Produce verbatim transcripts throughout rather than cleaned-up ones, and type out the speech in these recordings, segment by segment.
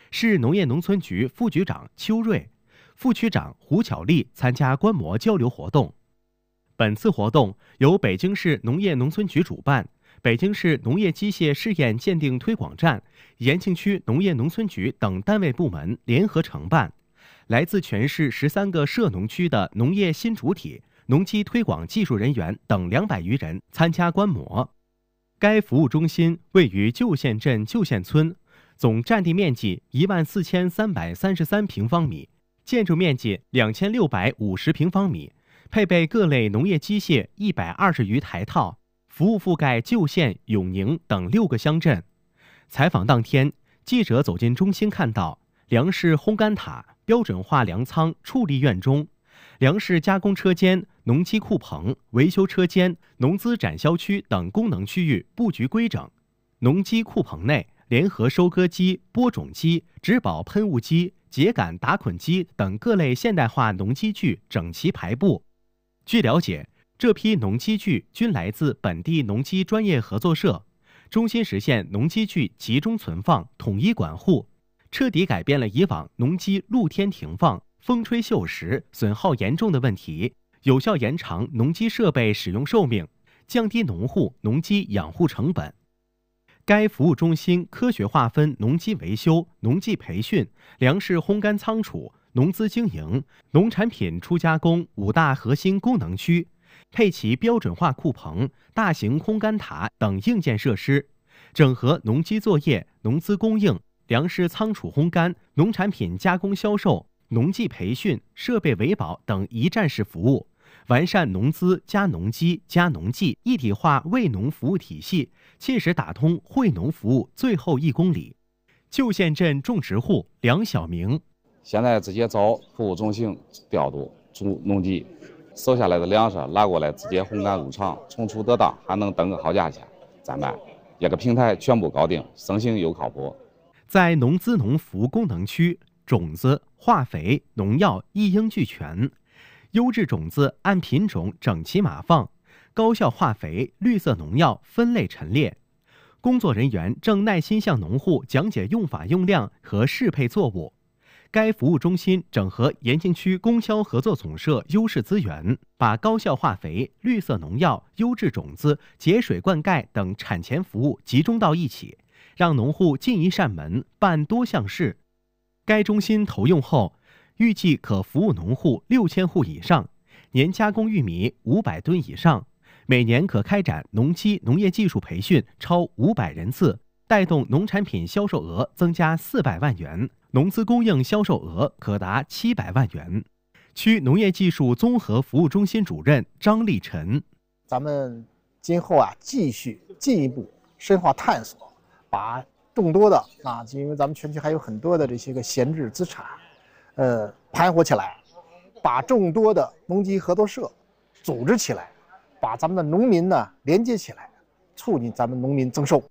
市农业农村局副局长邱瑞、副区长胡巧丽参加观摩交流活动。本次活动由北京市农业农村局主办，北京市农业机械试验鉴定推广站、延庆区农业农村局等单位部门联合承办。来自全市十三个涉农区的农业新主体、农机推广技术人员等两百余人参加观摩。该服务中心位于旧县镇旧县村，总占地面积一万四千三百三十三平方米，建筑面积两千六百五十平方米，配备各类农业机械一百二十余台套，服务覆盖旧县、永宁等六个乡镇。采访当天，记者走进中心，看到粮食烘干塔、标准化粮仓、处理院中、粮食加工车间、农机库棚、维修车间、农资展销区等功能区域布局规整。农机库棚内，联合收割机、播种机、植保喷雾机、秸秆打捆机等各类现代化农机具整齐排布。据了解，这批农机具均来自本地农机专业合作社。中心实现农机具集中存放、统一管护，彻底改变了以往农机露天停放、风吹锈蚀、损耗严重的问题，有效延长农机设备使用寿命，降低农户农机养护成本。该服务中心科学划分农机维修、农技培训、粮食烘干仓储、农资经营、农产品初加工五大核心功能区，配齐标准化库棚、大型烘干塔等硬件设施，整合农机作业、农资供应、粮食仓储烘干、农产品加工销售、农技培训、设备维保等一站式服务，完善农资加农机加农技一体化为农服务体系，切实打通惠农服务最后一公里。旧县镇种植户梁小明： 现在直接找服务中心调度种农机，收下来的粮食拉过来直接烘干入场，从出得当，还能等个好价钱再卖。一个平台全部搞定，省心又靠谱。 在农资农服功能区，种子、化肥、农药一应俱全，优质种子按品种整齐码放，高效化肥、绿色农药分类陈列。工作人员正耐心向农户讲解用法用量和适配作物。该服务中心整合延庆区供销合作总社优势资源，把高效化肥、绿色农药、优质种子、节水灌溉等产前服务集中到一起，让农户进一扇门办多项事。该中心投用后，预计可服务农户六千户以上，年加工玉米五百吨以上，每年可开展农机农业技术培训超五百人次，带动农产品销售额增加四百万元，农资供应销售额可达七百万元。区农业技术综合服务中心主任张立晨： 咱们今后啊，继续进一步深化探索，把众多的啊，因为咱们全区还有很多的这些个闲置资产，呃，盘活起来，把众多的农机合作社组织起来，把咱们的农民呢连接起来，促进咱们农民增收。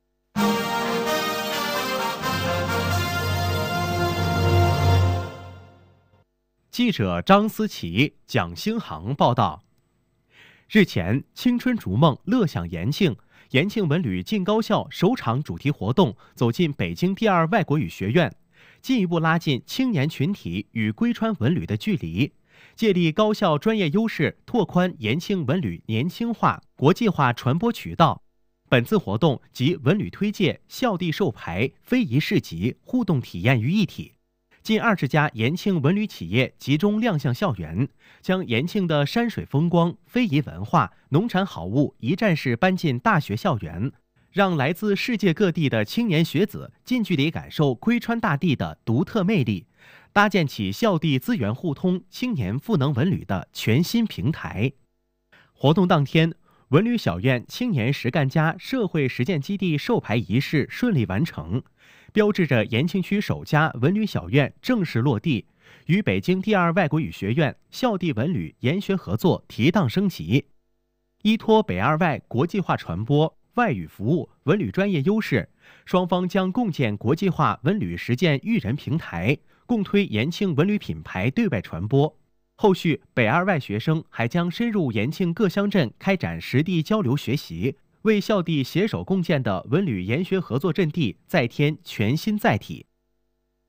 记者张思琪、蒋兴航报道。日前，青春逐梦，乐享延庆。延庆文旅进高校首场主题活动走进北京第二外国语学院，进一步拉近青年群体与归川文旅的距离，借力高校专业优势，拓宽延庆文旅年轻化、国际化传播渠道。本次活动集文旅推介、校地授牌、非遗市集、互动体验于一体。近二十家延庆文旅企业集中亮相校园，将延庆的山水风光、非遗文化、农产好物一站式搬进大学校园，让来自世界各地的青年学子近距离感受归川大地的独特魅力，搭建起校地资源互通、青年赋能文旅的全新平台。活动当天，文旅小院青年实干家社会实践基地授牌仪式顺利完成，标志着延庆区首家文旅小院正式落地，与北京第二外国语学院校地文旅研学合作提档升级。依托北二外国际化传播、外语服务、文旅专业优势，双方将共建国际化文旅实践育人平台，共推延庆文旅品牌对外传播。后续，北二外学生还将深入延庆各乡镇开展实地交流学习，为校地携手共建的文旅研学合作阵地再添全新载体。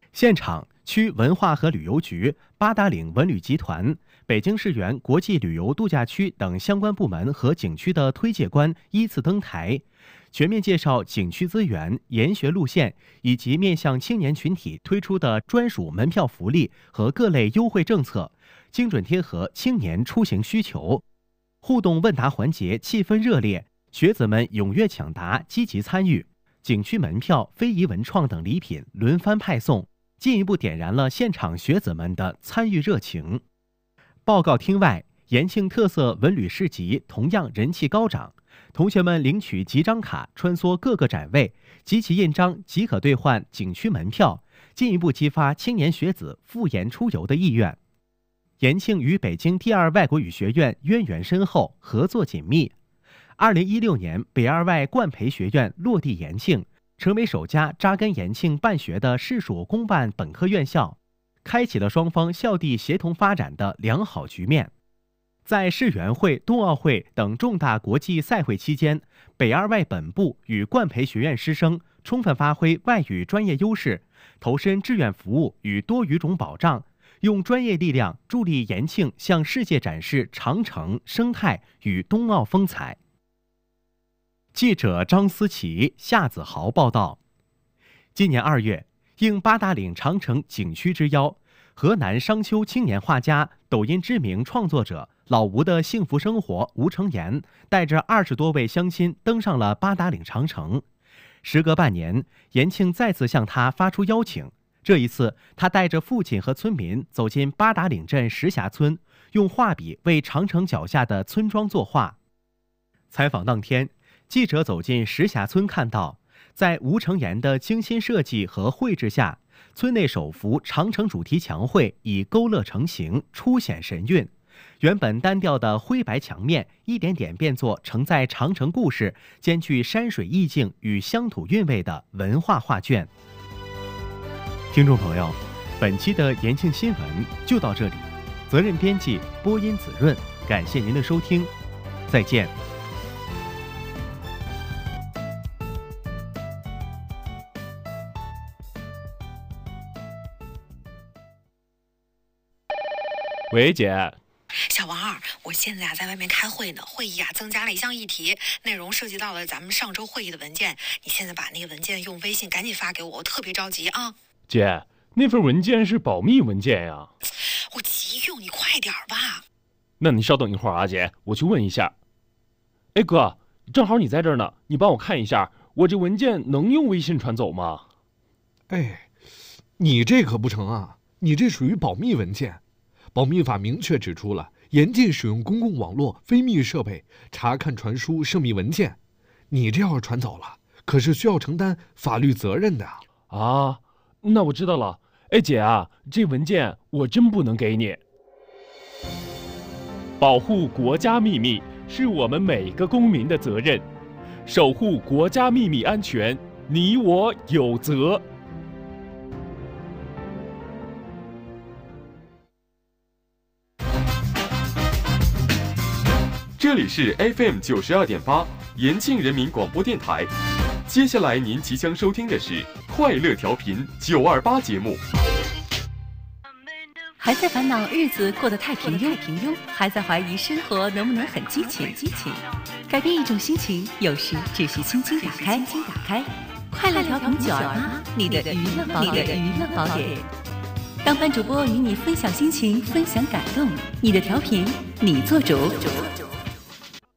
现场区文化和旅游局、八达岭文旅集团、北京市原国际旅游度假区等相关部门和景区的推介官依次登台，全面介绍景区资源、研学路线以及面向青年群体推出的专属门票福利和各类优惠政策，精准贴合青年出行需求。互动问答环节气氛热烈，学子们踊跃抢答，积极参与。景区门票、非遗文创等礼品轮番派送，进一步点燃了现场学子们的参与热情。报告厅外，延庆特色文旅市集同样人气高涨，同学们领取集章卡，穿梭各个展位，集齐印章即可兑换景区门票，进一步激发青年学子赴研出游的意愿。延庆与北京第二外国语学院渊源深厚，合作紧密。二零一六年，北二外冠培学院落地延庆，成为首家扎根延庆办学的市属公办本科院校，开启了双方校地协同发展的良好局面。在世园会、冬奥会等重大国际赛会期间，北二外本部与冠培学院师生充分发挥外语专业优势，投身志愿服务与多语种保障，用专业力量助力延庆向世界展示长城生态与冬奥风采。记者张思琪、夏子豪报道。今年二月，应八达岭长城景区之邀，河南商丘青年画家、抖音知名创作者老吴的幸福生活吴成言，带着二十多位乡亲登上了八达岭长城。时隔半年，延庆再次向他发出邀请。这一次，他带着父亲和村民走进八达岭镇石峡村，用画笔为长城脚下的村庄作画。采访当天，记者走进石峡村，看到在吴成言的精心设计和绘制下，村内首幅长城主题墙绘已勾勒成形，初显神韵。原本单调的灰白墙面，一点点变作承载长城故事、兼具山水意境与乡土韵味的文化画卷。听众朋友，本期的延庆新闻就到这里，责任编辑播音子润，感谢您的收听，再见。 喂，姐。 小王，我现在啊在外面开会呢，会议啊增加了一项议题，内容涉及到了咱们上周会议的文件。你现在把那个文件用微信赶紧发给我，我特别着急啊。 姐，那份文件是保密文件呀。 我急用，你快点吧。 那你稍等一会儿啊，姐，我去问一下。哎哥，正好你在这儿呢，你帮我看一下，我这文件能用微信传走吗？ 哎，你这可不成啊，你这属于保密文件。保密法明确指出了，严禁使用公共网络、非密设备查看、传输涉密文件。你这要是传走了，可是需要承担法律责任的啊。那我知道了。哎姐啊，这文件我真不能给你。保护国家秘密是我们每个公民的责任，守护国家秘密安全，你我有责。 这里是 F M 九十二点八延庆人民广播电台，接下来您即将收听的是快乐调频九二八节目。 还在烦恼日子过得太平庸，平庸，还在怀疑生活能不能很激情，激情。改变一种心情，有时只需轻轻打开，轻轻打开。快乐调频九二八，你的娱乐宝典，你的娱乐宝典。当班主播与你分享心情，分享感动，你的调频，你做主。